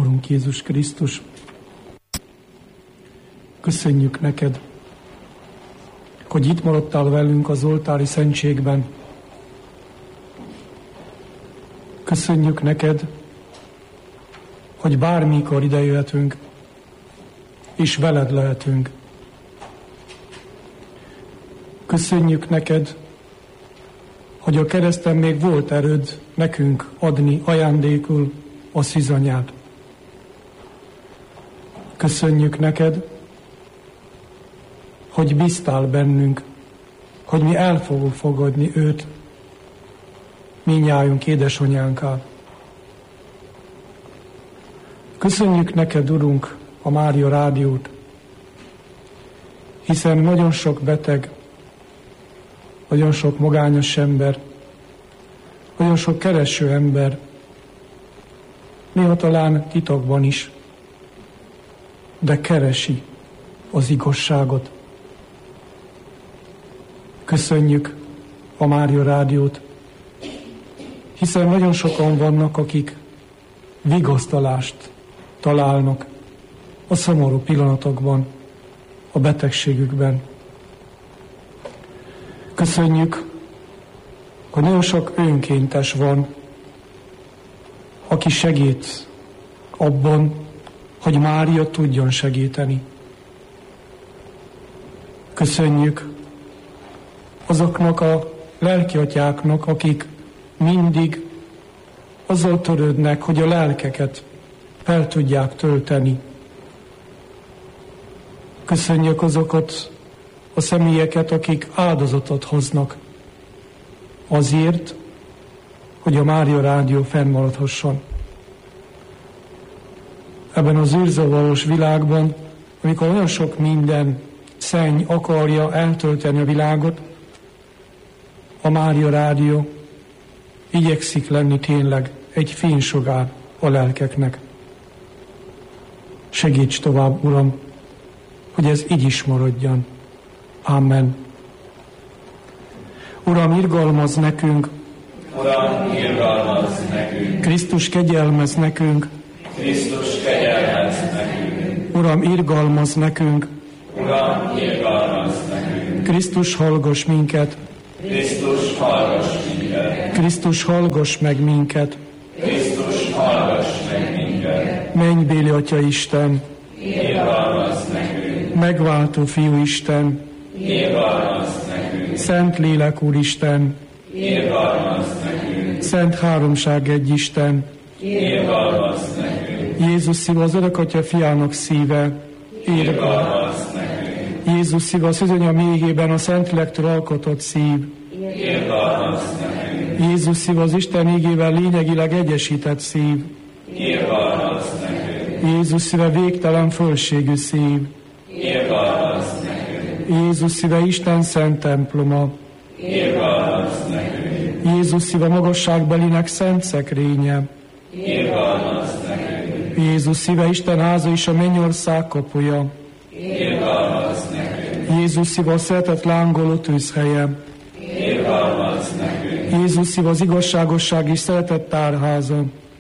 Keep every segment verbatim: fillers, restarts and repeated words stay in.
Urunk Jézus Krisztus, köszönjük neked, hogy itt maradtál velünk az oltári szentségben. Köszönjük neked, hogy bármikor ide jöhetünk, és veled lehetünk. Köszönjük neked, hogy a kereszten még volt erőd nekünk adni ajándékul a szűzanyát. Köszönjük neked, hogy bíztál bennünk, hogy mi el fogunk fogadni őt, mindnyájunk édesanyánkkal. Köszönjük neked, Urunk, a Mária Rádiót, hiszen nagyon sok beteg, nagyon sok magányos ember, nagyon sok kereső ember, néha talán titokban is, de keresi az igazságot. Köszönjük a Mária Rádiót, hiszen nagyon sokan vannak, akik vigasztalást találnak a szomorú pillanatokban, a betegségükben. Köszönjük, hogy nagyon sok önkéntes van, aki segít abban, hogy Mária tudjon segíteni. Köszönjük azoknak a lelkiatyáknak, akik mindig azzal törődnek, hogy a lelkeket fel tudják tölteni. Köszönjük azokat a személyeket, akik áldozatot hoznak azért, hogy a Mária Rádió fennmaradhasson. Ebben az űrzavaros világban, amikor olyan sok minden szenny akarja eltölteni a világot, a Mária Rádió igyekszik lenni tényleg egy fénysugár a lelkeknek. Segíts tovább, Uram, hogy ez így is maradjon. Amen. Uram, irgalmazz nekünk. Uram, irgalmazz nekünk. Krisztus, kegyelmezz nekünk. Krisztus, kegyelmezz nekünk. Uram, irgalmazz nekünk. Uram, irgalmazz nekünk. Krisztus, hallgass minket. Krisztus, hallgass minket. Krisztus, hallgass meg minket. Krisztus, hallgass meg minket. Mennybéli Atya Isten, irgalmazz nekünk. megváltó Fiú Isten, irgalmazz nekünk. Szent Lélek Úristen, irgalmazz nekünk. Szent Háromság egy Isten, irgalmazz nekünk. Jézus szíva az Örökatya Fiának szíve, irgalmazz nekünk. Jézus szíva az özönya méhében a Szentlélektől alkotott szív, irgalmazz nekünk. Jézus szíva az Isten ígével lényegileg egyesített szív, irgalmazz nekünk. Jézus szíve végtelen fölségű szív, irgalmazz nekünk. Jézus szíve Isten szent temploma, irgalmazz nekünk. Jézus szíve magasságbelinek szent szekrénye, irgalmazz nekünk. Jézus szíve Isten háza és a mennyország kapuja, irgalmazz nekünk. Jézus szíva a szeretet lángoló tűzhelye, irgalmazz nekünk. Jézus szíva az igazságosság és szeretet tárháza,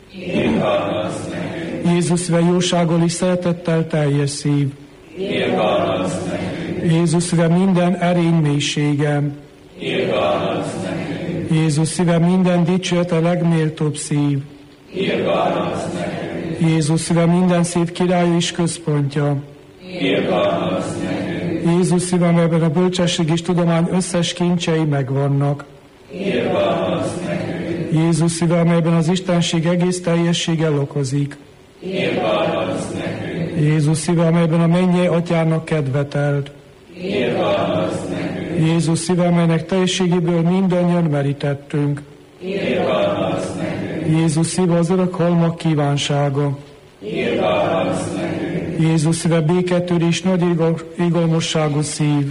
irgalmazz nekünk. Jézus szíve jósággal és szeretettel teljes szív, irgalmazz nekünk. Jézus szíve minden erény mélysége, irgalmazz nekünk. Jézus szíve minden dicsőete legméltóbb szív, irgalmazz nekünk. Jézus szíve minden szép királya és központja, irgalmazz nekünk. Jézus szíve, amelyben a bölcsesség és tudomány összes kincsei megvannak, irgalmazz nekünk. Jézus szíve, amelyben az Istenség egész teljessége lakozik, irgalmazz nekünk. Jézus szíve, amelyben a mennyei Atyának kedvetelt, irgalmazz nekünk. Jézus szíve, amelynek teljességéből mindannyian merítettünk, irgalmazz nekünk. Jézus szíve az örök halmak kívánsága, irgalmazz nekünk. Jézus szíve béketörés nagy igazságos szív,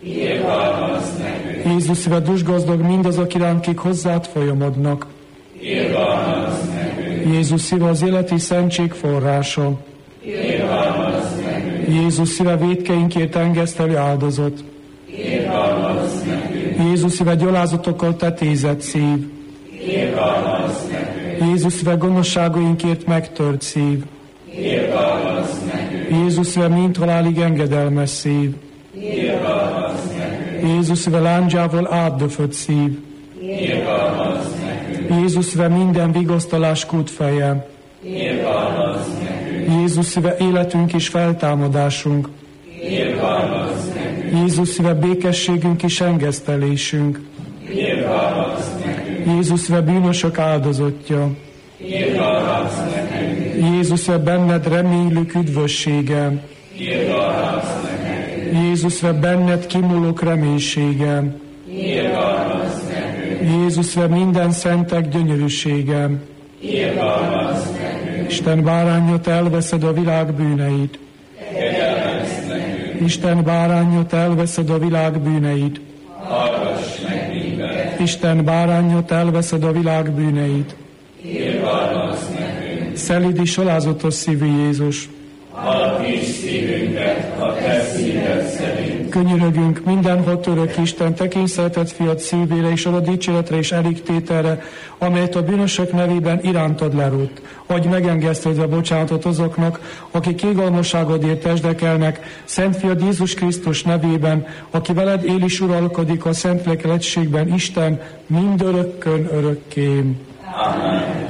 irgalmazz nekünk. Jézus szíve dusgazdag mindazok iránt, kik hozzád folyamodnak, irgalmazz nekünk. Jézus szíve az életi szentség forrása, irgalmazz nekünk. Jézus szíve vétkeinkért engesztelő áldozat, irgalmazz nekünk. Jézus szíve gyalázatokkal tetézett szív, irgalmazz nekünk. Jézus szíve gonoszságainkért megtört szív, Irgalmaz nekünk. Jézus-ve mint halálig engedelmes szív. Irgalmaz nekünk. Jézus-ve lándzsával átdöfött szív. Irgalmaz nekünk. Jézus-ve minden vigasztalás kútfeje. Irgalmaz nekünk. Jézus-ve életünk és feltámadásunk. Irgalmaz nekünk. Jézus-ve békességünk és engesztelésünk. Irgalmaz nekünk. Jézus-ve bűnösök áldozottja. Irgalmaz nekünk. Jézus-ve benned reménylők üdvösségem. Irgalmaz nekünk. Jézus-ve benned kimúlok reménységem. Irgalmaz nekünk. Jézus-ve minden szentek gyönyörűségem. Irgalmaz nekünk. Isten báránja, te elveszed a világ bűneit. Kegyelmez nekünk. Isten báránja, te elveszed a világ bűneit. Hallgass meg minket. Isten báránja, te elveszed a világ bűneit. Irgalmaz nekünk. Szelíd és alázatos szívű Jézus, Alapíts szívünket a te szíved szerint. könyörögünk mindenhat örök Isten, te kényszerített fiad szívére és arra dicséretre és elégtételre, amelyet a bűnösök nevében irántad lerútt. Adj megengesztődve bocsánatot azoknak, akik égalmasságodért testdekelnek, Szent Fiad Jézus Krisztus nevében, aki veled él és uralkodik a Szentlélek egységben, Isten mindörökkön örökké. Amen.